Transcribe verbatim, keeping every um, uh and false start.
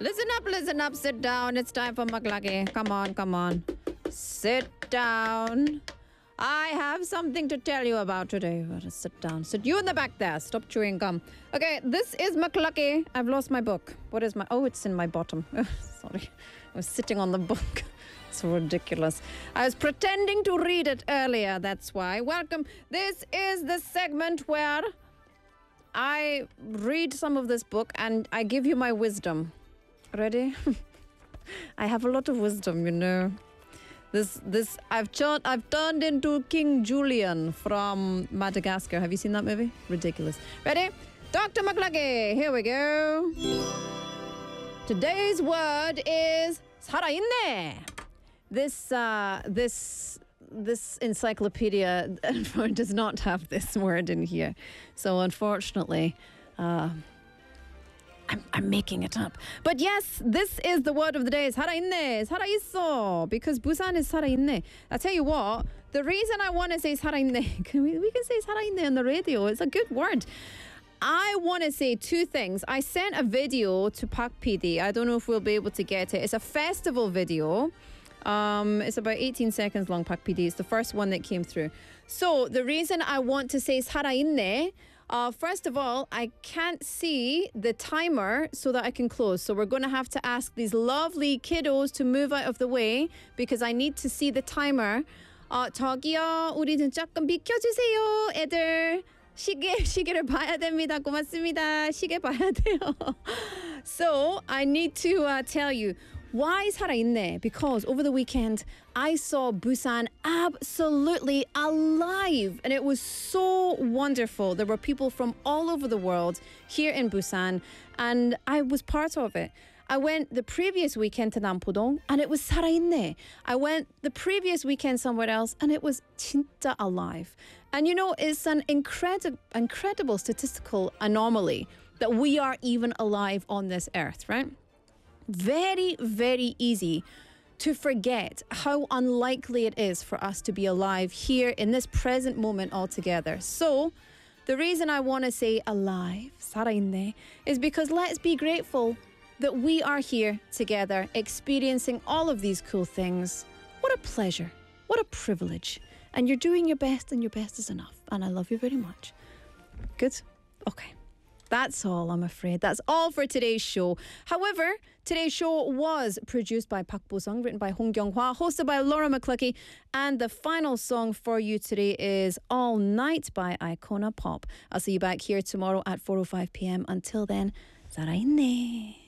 Listen up, listen up, sit down. It's time for Maklaki. Come on, come on. Sit down. I have something to tell you about today. You gotta sit down. Sit you in the back there. Stop chewing gum. Okay, this is Maklaki. I've lost my book. What is my... Oh, it's in my bottom. Sorry. I was sitting on the book. It's ridiculous. I was pretending to read it earlier. That's why. Welcome. This is the segment where I read some of this book and I give you my wisdom. Ready? I have a lot of wisdom, you know. This, this, I've ch- I've turned into King Julian from Madagascar. Have you seen that movie? Ridiculous. Ready? Doctor Maklaki. Here we go. Today's word is 살아있네. This, uh, this, this encyclopedia does not have this word in here. So unfortunately, uh, I'm, I'm making it up. But yes, this is the word of the day. 살아있네. 살아있어. Because Busan is 살아있네. I tell you what, the reason I want to say 살아있네, can we, we can say 살아있네 on the radio. It's a good word. I want to say two things. I sent a video to Park P D. I don't know if we'll be able to get it. It's a festival video. Um, it's about eighteen seconds long, Park P D. It's the first one that came through. So the reason I want to say 살아있네, uh, first of all, I can't see the timer so that I can close. So we're going to have to ask these lovely kiddos to move out of the way because I need to see the timer. 어, 저기요, 우리 좀 조금 비켜주세요, 애들. 시계, 시계를 봐야 됩니다. 고맙습니다. 시계 봐야 돼요. So I need to uh, tell you. Why 살아있네? Because over the weekend, I saw Busan absolutely alive. And it was so wonderful. There were people from all over the world here in Busan. And I was part of it. I went the previous weekend to Nampodong and it was 살아있네. I went the previous weekend somewhere else and it was 진짜 alive. And you know, it's an incredible, incredible statistical anomaly that we are even alive on this earth, right? Very, very easy to forget how unlikely it is for us to be alive here in this present moment altogether. So the reason I want to say alive, 살아있네, is because let's be grateful that we are here together experiencing all of these cool things. What a pleasure. What a privilege. And you're doing your best and your best is enough. And I love you very much. Good? Okay. That's all, I'm afraid. That's all for today's show. However, today's show was produced by Park Bo-sung, written by Hong Kyung-hwa, hosted by Laura McCluskey, and the final song for you today is All Night by Icona Pop. I'll see you back here tomorrow at four oh five p.m. Until then, 살아있네.